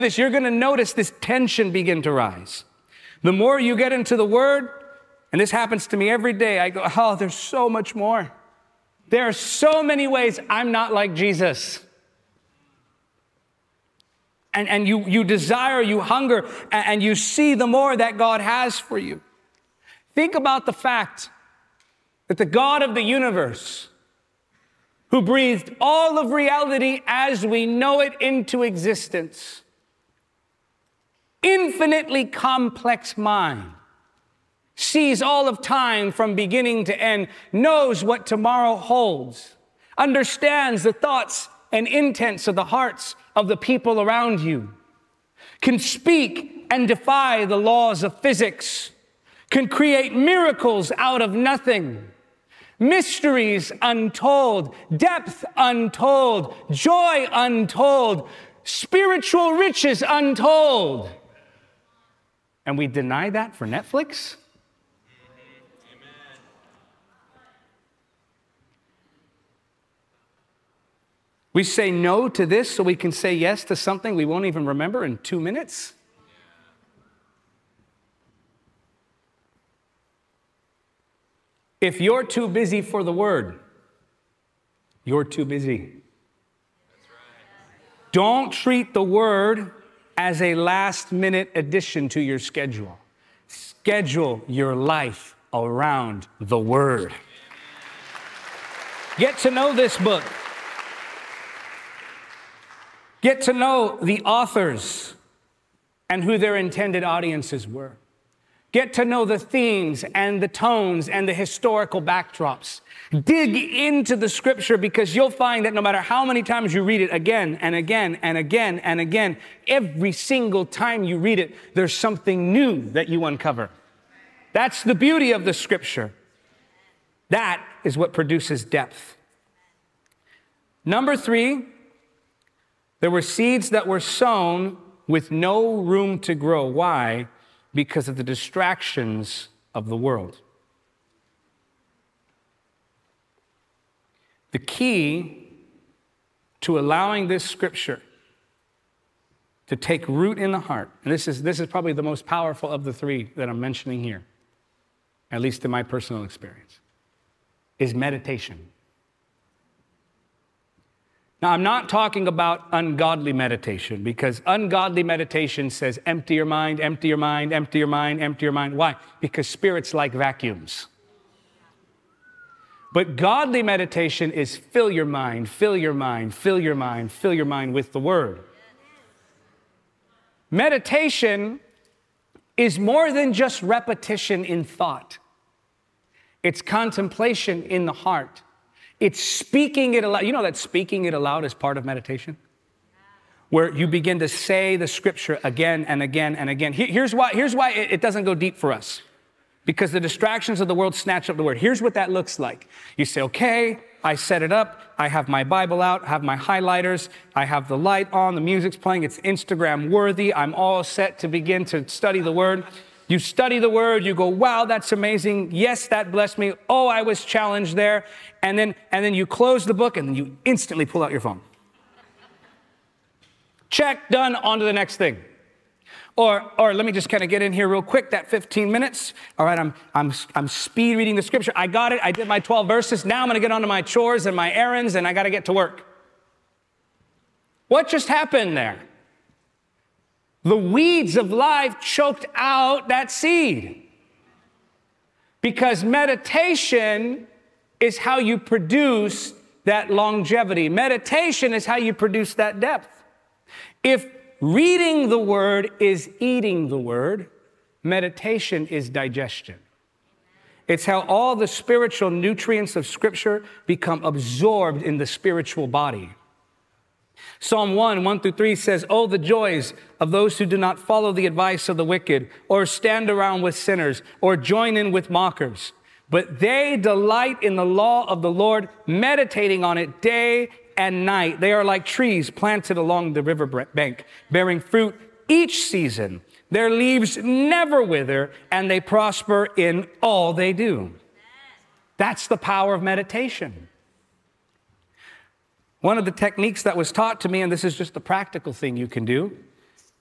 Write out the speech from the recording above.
this, you're going to notice this tension begin to rise. The more you get into the Word, and this happens to me every day, I go, oh, there's so much more. There are so many ways I'm not like Jesus. And you desire, you hunger, and you see the more that God has for you. Think about the fact that the God of the universe, who breathed all of reality as we know it into existence, infinitely complex mind, sees all of time from beginning to end, knows what tomorrow holds, understands the thoughts and intents of the hearts of the people around you, can speak and defy the laws of physics, can create miracles out of nothing, mysteries untold, depth untold, joy untold, spiritual riches untold. And we deny that for Netflix? We say no to this so we can say yes to something we won't even remember in 2 minutes? If you're too busy for the Word, you're too busy. Don't treat the Word as a last-minute addition to your schedule. Schedule your life around the Word. Get to know this book. Get to know the authors and who their intended audiences were. Get to know the themes and the tones and the historical backdrops. Dig into the Scripture, because you'll find that no matter how many times you read it again and again and again and again, every single time you read it, there's something new that you uncover. That's the beauty of the Scripture. That is what produces depth. Number 3, there were seeds that were sown with no room to grow. Why? Because of the distractions of the world. The key to allowing this Scripture to take root in the heart, and this is probably the most powerful of the 3 that I'm mentioning here, at least in my personal experience, is meditation. Now, I'm not talking about ungodly meditation, because ungodly meditation says empty your mind, empty your mind, empty your mind, empty your mind. Why? Because spirits like vacuums. But godly meditation is fill your mind, fill your mind, fill your mind, fill your mind with the Word. Meditation is more than just repetition in thought. It's contemplation in the heart. It's speaking it aloud. You know that speaking it aloud is part of meditation? Where you begin to say the Scripture again and again and again. Here's why it doesn't go deep for us. Because the distractions of the world snatch up the Word. Here's what that looks like. You say, okay, I set it up. I have my Bible out, I have my highlighters. I have the light on, the music's playing. It's Instagram worthy. I'm all set to begin to study the Word. You study the Word, you go, wow, that's amazing. Yes, that blessed me. Oh, I was challenged there. And then you close the book and then you instantly pull out your phone. Check, done, on to the next thing. Or let me just kind of get in here real quick, that 15 minutes. All right, I'm speed reading the Scripture. I got it, I did my 12 verses. Now I'm going to get on to my chores and my errands, and I got to get to work. What just happened there? The weeds of life choked out that seed. Because meditation is how you produce that longevity. Meditation is how you produce that depth. If reading the Word is eating the Word, meditation is digestion. It's how all the spiritual nutrients of Scripture become absorbed in the spiritual body. Psalm 1:1-3 says, oh, the joys of those who do not follow the advice of the wicked, or stand around with sinners, or join in with mockers. But they delight in the law of the Lord, meditating on it day and night. They are like trees planted along the river bank, bearing fruit each season. Their leaves never wither, and they prosper in all they do. That's the power of meditation. One of the techniques that was taught to me, and this is just a practical thing you can do,